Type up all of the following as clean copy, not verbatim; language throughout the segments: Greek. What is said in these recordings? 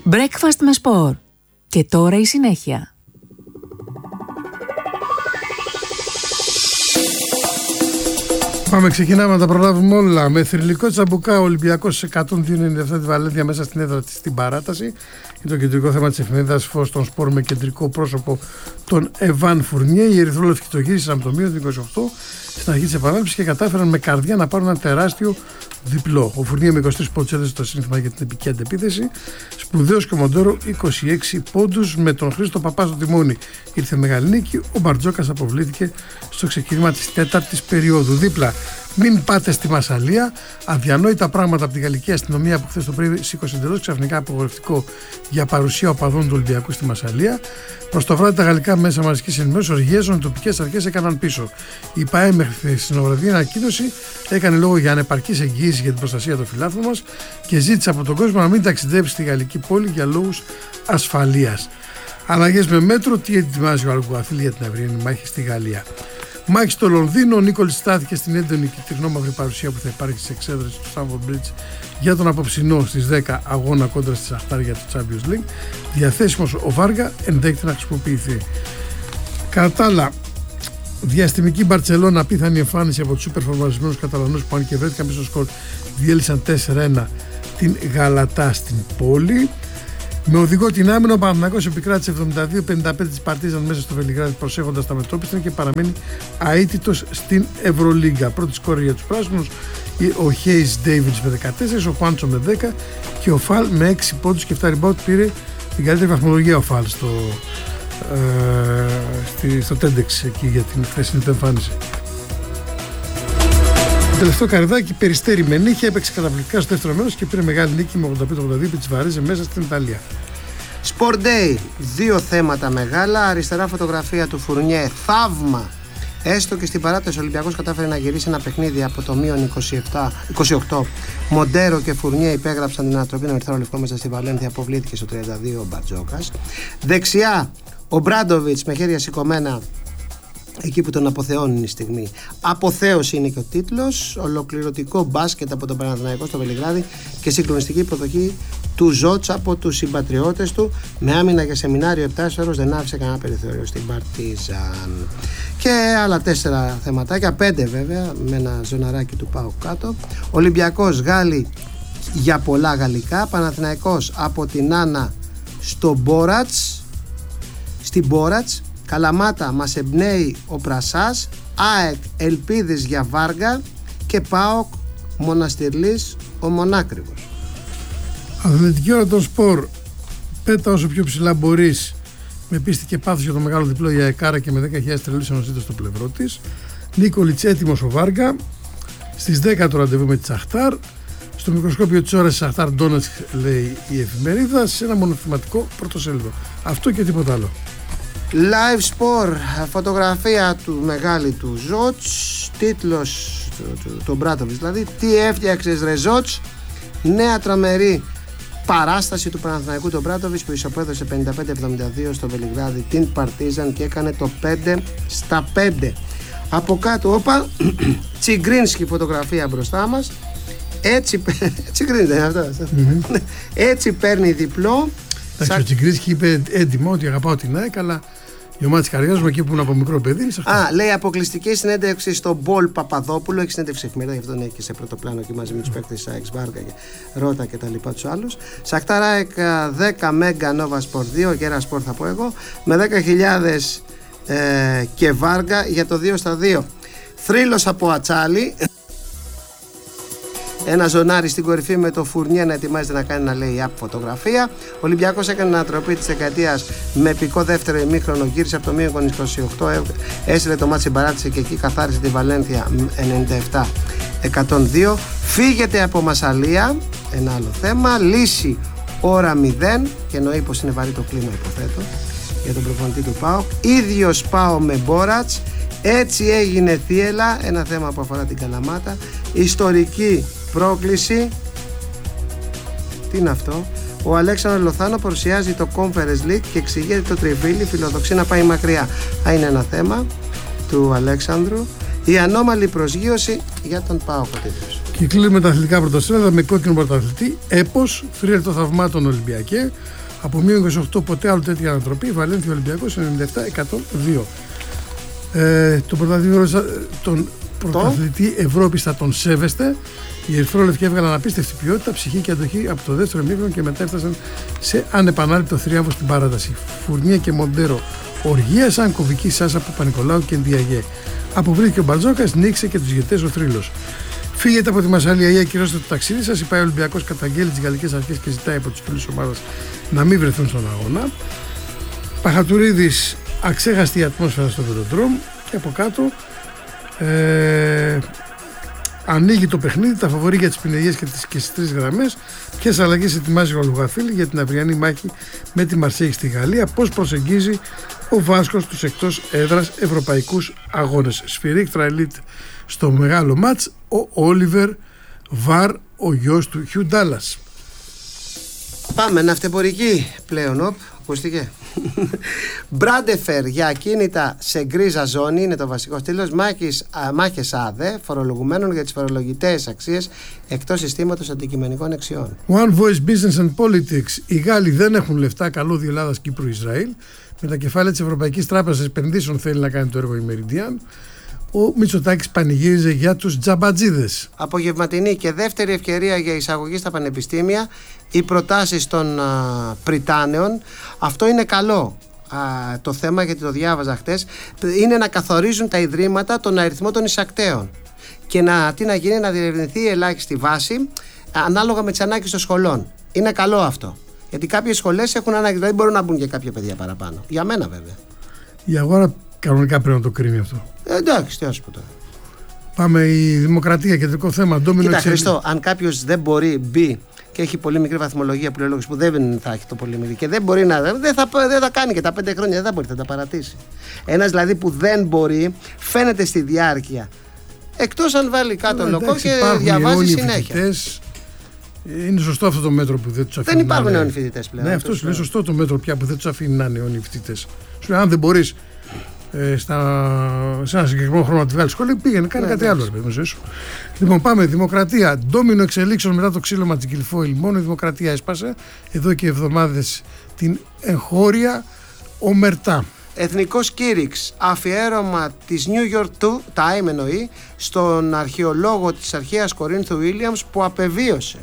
Breakfast με σπορ. Και τώρα η συνέχεια. Πάμε, ξεκινάμε να τα προλάβουμε όλα. Με θρυλικό Τσαμπουκά, ο Ολυμπιακός 102-97 τη Βαλένθια μέσα στην έδρα της στην παράταση. Είναι το κεντρικό θέμα της εφημερίδας Φως των Σπορ με κεντρικό πρόσωπο τον Εβάν Φουρνιέ. Οι ερυθρόλευκοι το γύρισαν από το μείον 28 στην αρχή της επανάληψης και κατάφεραν με καρδιά να πάρουν ένα τεράστιο διπλό. Ο Φουρνιέ με 23 πόντους έδωσε το σύνθημα για την επική αντεπίθεση. Σπουδαίος και ο Μοντόρο 26 πόντους με τον Χρήστο Παπά στο τιμόνι. Ήρθε μεγάλη νίκη. Ο Μπαρτζόκας αποβλήθηκε στο ξεκίνημα της τέταρτης περίοδου. Δίπλα, μην πάτε στη Μασσαλία. Αδιανόητα πράγματα από τη γαλλική αστυνομία που χθες το πρωί σήκωσε εντελώς ξαφνικά απογορευτικό για παρουσία οπαδών του Ολυμπιακού στη Μασσαλία. Προς το βράδυ, τα γαλλικά μέσα μαζικής ενημέρωσης οργίζουν, οι τοπικές αρχές έκαναν πίσω. Η ΠΑΕ μέχρι στην βραδινή ανακοίνωση έκανε λόγο για ανεπαρκείς εγγυήσεις για την προστασία των φιλάθλων μας και ζήτησε από τον κόσμο να μην ταξιδέψει στη γαλλική πόλη για λόγους ασφαλείας. Αλλαγές με μέτρο, τι ετοιμάζει ο Αλγκουαθίλ για την αυριανή μάχη στη Γαλλία. Μάχη στο Λονδίνο, ο Νίκολης στάθηκε στην έντονη και τυρνόμαυρη παρουσία που θα υπάρχει στις εξέδρες του Stamford Bridge για τον απόψινό στις 10 αγώνα κόντρα στη Σαχτάρ για το Champions League. Διαθέσιμος ο Βάργα ενδέχεται να χρησιμοποιηθεί. Κατά άλλα, διαστημική Μπαρτσελώνα, απίθανη εμφάνιση από τους σούπερ φορμαρισμένους Καταλανούς που αν και βρέθηκαν πίσω στο σκορ διέλυσαν 4-1 την Γαλατά στην πόλη. Με οδηγό την άμυνα, ο Παναθηναϊκός επικράτησε 72-55 της Παρτίζαν μέσα στο Βελιγράδι προσέχοντας τα μετώπιστα και παραμένει αίτητος στην Ευρωλίγκα. Πρώτη σκόρη για τους πράσινους, ο Χέις Ντέιβιτς με 14, ο Χουάντσο με 10 και ο Φαλ με 6 πόντους και 7 rebound. Πήρε την καλύτερη βαθμολογία ο Φαλ στο TEDx εκεί για την χθεσινή του εμφάνιση. Το τελευταίο καρδάκι, Περιστέρι με νύχια, έπαιξε καταπληκτικά στο δεύτερο μέρος και πήρε μεγάλη νίκη με 85-82 επί της Βαρέζε μέσα στην Ιταλία. Sport Day, δύο θέματα μεγάλα. Αριστερά φωτογραφία του Φουρνιέ, θαύμα. Έστω και στην παράταση ο Ολυμπιακός κατάφερε να γυρίσει ένα παιχνίδι από το μείον 28. Μοντέρο και Φουρνιέ υπέγραψαν την ανατροπή των ερυθρόλευκων μέσα στη Βαλένθια, αποβλήθηκε στο 32 ο Μπαρτζόκας. Δεξιά ο Μπράντοβιτς με χέρια σηκωμένα, εκεί που τον αποθεώνει η στιγμή. Αποθέωση είναι και ο τίτλος. Ολοκληρωτικό μπάσκετ από τον Παναθηναϊκό στο Βελιγράδι και συγκλονιστική υποδοχή του Ζότς από τους συμπατριώτες του. Με άμυνα για σεμινάριο 7 ώρες δεν άφησε κανένα περιθώριο στην Παρτίζαν. Και άλλα 4 θεματάκια, 5 βέβαια, με ένα ζωναράκι του ΠΑΟΚ κάτω. Ολυμπιακός Γάλλοι για πολλά γαλλικά. Παναθηναϊκός από την Άννα στο Μπόρατς. Στην Μπόρατς. Καλαμάτα μας εμπνέει ο Πρασάς, ΑΕΚ ελπίδες για Βάργα και ΠΑΟΚ Μοναστηρλής ο Μονάκριβος. Αθλητική ώρα των Σπορ, πέτα όσο πιο ψηλά μπορείς, με πίστη και πάθος για το μεγάλο διπλό για Εκάρα και με 10.000 τρελούς ενωσίτες στο πλευρό της. Νίκολιτς έτοιμος ο Βάργα, στις 10 το ραντεβού με τη Σαχτάρ. Στο μικροσκόπιο της ώρας της Σαχτάρ Ντόνετσκ, λέει η εφημερίδα, σε ένα μονοθεματικό πρωτοσέλιδο. Αυτό και τίποτα άλλο. Live Sport, φωτογραφία του μεγάλη του Ζότς, τίτλος τον Μπράτοβιτς, δηλαδή τι έφτιαξες ρε Ζότς. Νέα τρομερή παράσταση του Παναθηναϊκού τον Μπράτοβιτς που ισοπαίδωσε 55-72 στο Βελιγράδι την Παρτίζαν και έκανε το 5-5. Από κάτω, όπα, Τσιγκρίνσκι φωτογραφία μπροστά μας. Έτσι έτσι παίρνει διπλό. Εντάξει, ο Τσιγκρίνσκι είπε έντιμο ότι αγαπάω την ΑΕΚ, αλλά η ομάδα της καριέρας μου εκεί που είναι από μικρό παιδί. Λέει αποκλειστική συνέντευξη στον Μπολ Παπαδόπουλο. Έχει συνέντευξη εφημερίδα, γι' αυτό είναι και σε πρώτο πλάνο εκεί μαζί με τους παίκτες της ΑΕΚ, Βάργα, Ρότα και τα λοιπά τους άλλους. Σαχτάρ ΑΕΚ 10 Μέγκα Νόβα Σπορ 2, Γέρα Σπορ θα πω εγώ, με 10.000 και Βάργα για το 2-2. Θρύλος από Ατσάλι. Ένα ζωνάρι στην κορυφή με το Φουρνιέ να ετοιμάζεται να κάνει ένα lay-up φωτογραφία. Ο Ολυμπιακός έκανε ανατροπή της δεκαετίας με επικό δεύτερο ημίχρονο. Γύρισε από το μείον 28, έστειλε το μάτσι παράτηση και εκεί καθάρισε τη Βαλένθια 97-102. Φύγεται από Μασσαλία, ένα άλλο θέμα. Λύση ώρα 0 και εννοεί πως είναι βαρύ το κλίμα, υποθέτω, για τον προπονητή του ΠΑΟΚ. Ίδιος ΠΑΟ με Μπόρατς. Έτσι έγινε θύελα, ένα θέμα που αφορά την Καλαμάτα. Ιστορική πρόκληση. Τι είναι αυτό? Ο Αλέξανδρος Λοθάνο παρουσιάζει το Conference League και εξηγεί ότι το τριβίλι φιλοδοξεί να πάει μακριά. Είναι ένα θέμα του Αλέξανδρου. Η ανώμαλη προσγείωση για τον ΠΑΟΚ. Και κλείνουμε τα αθλητικά πρωτοσέλιδα με κόκκινο πρωταθλητή. Έπος, 3 λεπτό θαυμάτων Ολυμπιακέ. Από μείον 28 ποτέ άλλο τέτοια ανατροπή. Βαλένθια Ολυμπιακός 97-102. Τον πρωταθλητή Ευρώπης θα τον σέβεστε. Οι ερυθρόλευκοι έβγαλαν απίστευτη ποιότητα, ψυχή και αντοχή από το δεύτερο ημίχρονο και μετά έφτασαν σε ανεπανάληπτο θρίαμβο στην παράταση. Φουρνιέ και Μοντέρο οργία, σαν κομβική Σάσα Παπα-Νικολάου και Ντιαγέ. Αποβρύθηκε ο Μπαλτζόκας, νίξε και τους ηγετές ο θρύλος. Φύγετε από τη Μασσαλία ή ακυρώστε το ταξίδι σας. Πάει ο Ολυμπιακός, καταγγέλει τις γαλλικές αρχές και ζητάει από τους φίλους ομάδας να μην βρεθούν στον αγώνα. Παχατουρίδης, αξέχαστη η ατμόσφαιρα στο Βελοντρόμ. Και από κάτω ανοίγει το παιχνίδι, τα φαβορί για τις πινελιές και στις τρεις γραμμές. Ποιες αλλαγές ετοιμάζει ο Λουγαθήλη για την αυριανή μάχη με τη Μαρσέη στη Γαλλία. Πώς προσεγγίζει ο Βάσκος τους εκτός έδρας ευρωπαϊκούς αγώνες. Σφυρίκτρα ελίτ στο μεγάλο μάτς, ο Όλιβερ Βαρ, ο γιος του Χιου Ντάλλας. Πάμε ναυτεμπορική πλέον, ακούστηκε. Μπράντεφερ για ακίνητα σε γκρίζα ζώνη είναι το βασικό στήλος. Μάχες ΑΔΕ φορολογουμένων για τις φορολογητές αξίες εκτός συστήματος αντικειμενικών αξιών. One Voice Business and Politics. Οι Γάλλοι δεν έχουν λεφτά. Καλώδιο Ελλάδας, Κύπρου, Ισραήλ. Με τα κεφάλαια της Ευρωπαϊκής Τράπεζας Επενδύσεων θέλει να κάνει το έργο η Meridian. Ο Μητσοτάκης πανηγύριζε για τους τζαμπατζίδες. Απογευματινή και δεύτερη ευκαιρία για εισαγωγή στα πανεπιστήμια. Οι προτάσεις των Πριτάνεων. Αυτό είναι καλό. Το θέμα, γιατί το διάβαζα χτες, είναι να καθορίζουν τα ιδρύματα τον αριθμό των εισακτέων. Και να γίνει, να διερευνηθεί η ελάχιστη βάση ανάλογα με τις ανάγκες των σχολών. Είναι καλό αυτό. Γιατί κάποιες σχολές έχουν ανάγκη, δηλαδή μπορούν να μπουν και κάποια παιδιά παραπάνω. Για μένα βέβαια. Η αγορά κανονικά πρέπει να το κρίνει αυτό. Εντάξει, τι να σου πω τώρα. Πάμε η Δημοκρατία, κεντρικό θέμα. Κοίτα, Χριστό, αν κάποιος δεν μπορεί μπει και έχει πολύ μικρή βαθμολογία, πληρολόγηση που δεν θα έχει το πολύ μικρή και δεν μπορεί να. Δεν θα κάνει και τα 5 χρόνια, δεν θα μπορεί, θα τα παρατήσει. Ένας δηλαδή που δεν μπορεί, φαίνεται στη διάρκεια. Εκτός αν βάλει κάτω λογό και διαβάζει συνέχεια. Φοιτητές, είναι σωστό αυτό το μέτρο που δεν τους αφήνει. Δεν υπάρχουν αιώνιοι φοιτητές πλέον. Ναι, αυτό είναι σωστό το μέτρο πια που δεν τους αφήνει να είναι αιώνιοι φοιτητές. Σου λέει, αν δεν μπορείς σε ένα συγκεκριμένο χρόνο να τη βγάλει σχολή, πήγαινε, κάνει κάτι άλλο. Λοιπόν, πάμε. Δημοκρατία. Ντόμινο εξελίξεων μετά το ξύλωμα της Γκιλφόιλ. Μόνο η Δημοκρατία έσπασε εδώ και εβδομάδες την εγχώρια ομερτά. Εθνικός κήρυξ. Αφιέρωμα της New York Times εννοεί στον αρχαιολόγο της αρχαίας Κορίνθου Williams που απεβίωσε.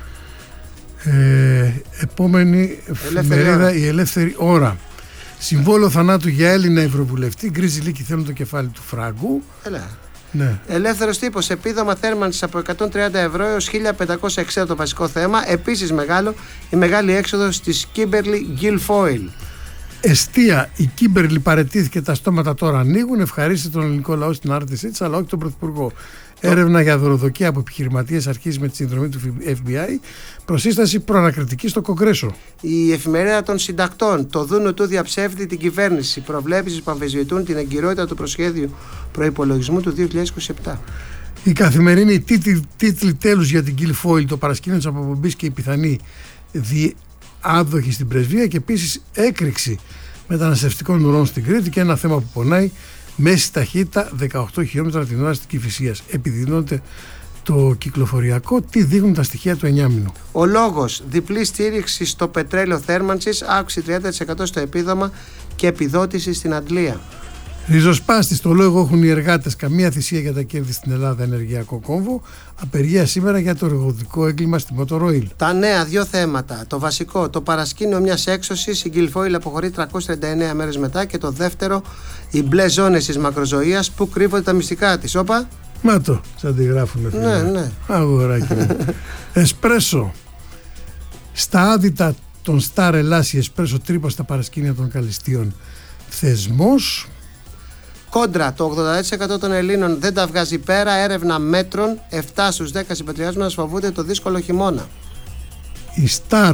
Επόμενη εφημερίδα, η Ελεύθερη Ώρα. Συμβόλαιο θανάτου για Έλληνα Ευρωβουλευτή. Γκρίζι λύκοι θέλουν το κεφάλι του φράγκου. Ναι. Ελεύθερος τύπος. Επίδομα θέρμανσης από 130 ευρώ έως 1.560 το βασικό θέμα. Επίσης μεγάλο η μεγάλη έξοδος της Kimberly Guilfoyle. Εστία. Η Kimberly παραιτήθηκε, τα στόματα τώρα ανοίγουν. Ευχαρίστησε τον ελληνικό λαό στην άρτησή της, αλλά όχι τον Πρωθυπουργό. Έρευνα για δωροδοκία από επιχειρηματίες αρχίζει με τη συνδρομή του FBI. Προσύσταση προανακριτική στο Κογκρέσο. Η εφημερίδα των συντακτών. Το δούνο του διαψεύδει την κυβέρνηση. Προβλέψεις που αμφισβητούν την εγκυρότητα του προσχέδιου προϋπολογισμού του 2027. Η καθημερινή τίτλοι τέλους για την Guilfoyle, το παρασκήνιο της αποπομπής και η πιθανή διάδοχη στην πρεσβεία. Και επίσης έκρηξη μεταναστευτικών ουρών στην Κρήτη και ένα θέμα που πονάει. Μέση ταχύτητα 18 χιλιόμετρα την ώρα στην Κηφισίας. Επιδεινώνεται το κυκλοφοριακό. Τι δείχνουν τα στοιχεία του 9 μήνου. Ο λόγος. Διπλή στήριξη στο πετρέλαιο θέρμανσης, αύξηση 30% στο επίδομα και επιδότηση στην αντλία. Ριζοσπάστη. Στο λόγο έχουν οι εργάτες. Καμία θυσία για τα κέρδη στην Ελλάδα. Ενεργειακό κόμβο. Απεργία σήμερα για το εργοδοτικό έγκλημα στη Μοτορόιλ. Τα νέα, δύο θέματα. Το βασικό, το παρασκήνιο μιας έξωσης. Η Guilfoyle αποχωρεί 339 μέρες μετά. Και το δεύτερο, οι μπλε ζώνες της μακροζωίας που κρύβονται τα μυστικά της. Όπα. Μα το, σαν τη γράφουνε. Ναι. Αγοράκι μου. Εσπρέσο. Στα άδυτα των Σταρ Ελλάς, η Εσπρέσο τρύπα στα παρασκήνια των καλυστείων. Θεσμός. Κόντρα, το 80% των Ελλήνων δεν τα βγάζει πέρα. Έρευνα μέτρων. 7 στους 10 συμπατριάσμενους φοβούνται το δύσκολο χειμώνα. Η Σταρ.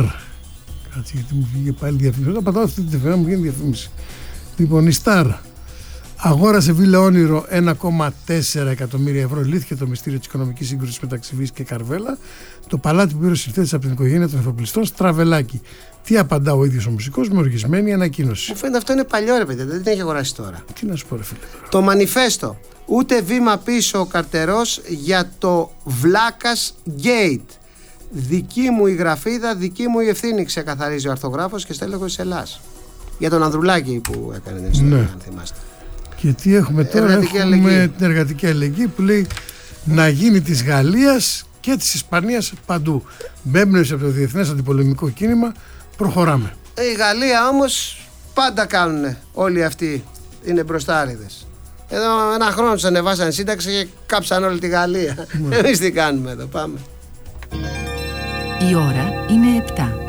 Κάτσε, γιατί μου βγήκε πάλι διαφήμιση. Όταν πατάω αυτή τη διαφήμιση μου βγαίνει διαφήμιση. Λοιπόν, η Σταρ. Αγόρασε βίλα όνειρο 1,4 εκατομμύρια ευρώ. Λύθηκε το μυστήριο της οικονομικής σύγκρουσης μεταξύ Βύση και Καρβέλα. Το παλάτι που πήρε ο συνθέτης από την οικογένεια των εφοπλιστών Στραβελάκη. Τι απαντά ο ίδιος ο μουσικός με οργισμένη ανακοίνωση. Μου φαίνεται αυτό είναι παλιό, ρε παιδιά, δεν την έχει αγοράσει τώρα. Τι να σου πω, ρε φίλε. Το μανιφέστο. Ούτε βήμα πίσω ο καρτερός για το Βλάκας Gate. Δική μου η γραφίδα, δική μου η ευθύνη, ξεκαθαρίζει ο αρθογράφος και στέλεχος της Ελλάς. Για τον Ανδρουλάκη που έκανε την ιστορία, αν θυμάστε. Και τι έχουμε τώρα, έχουμε την εργατική αλληλεγγύη που λέει να γίνει της Γαλλίας και της Ισπανίας παντού. Με έμπνευση από το διεθνές αντιπολεμικό κίνημα προχωράμε. Η Γαλλία όμως πάντα κάνουνε, όλοι αυτοί είναι μπροστάριδες. Εδώ ένα χρόνο τους ανεβάσανε σύνταξη και κάψαν όλη τη Γαλλία. Εμείς τι κάνουμε εδώ, πάμε. Η ώρα είναι 7.